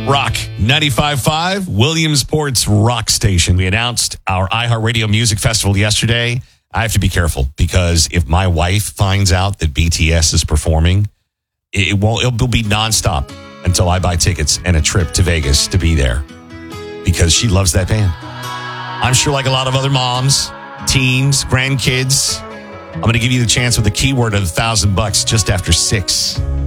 Rock 95.5, Williamsport's Rock Station. We announced our iHeartRadio Music Festival yesterday. I have to be careful because if my wife finds out that BTS is performing, it'll be nonstop until I buy tickets and a trip to Vegas to be there because she loves that band. I'm sure like a lot of other moms, teens, grandkids, I'm going to give you the chance with a keyword of $1,000 just after 6.